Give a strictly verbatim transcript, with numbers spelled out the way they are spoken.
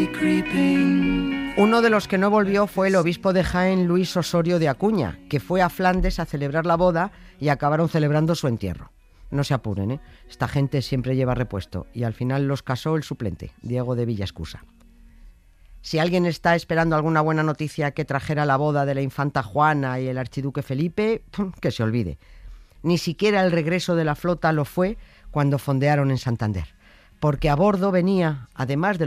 Uno de los que no volvió fue el obispo de Jaén, Luis Osorio de Acuña, que fue a Flandes a celebrar la boda y acabaron celebrando su entierro. No se apuren, ¿eh? Esta gente siempre lleva repuesto y al final los casó el suplente, Diego de Villascusa. Si alguien está esperando alguna buena noticia que trajera la boda de la infanta Juana y el archiduque Felipe, que se olvide. Ni siquiera el regreso de la flota lo fue cuando fondearon en Santander, porque a bordo venía, además de